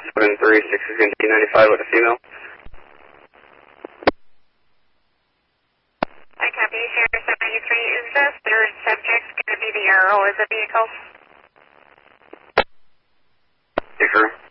736 is going to be 95 with a female. I copy, Sierra 793. Is the third subject going to be the arrow as a vehicle? Yes, sir.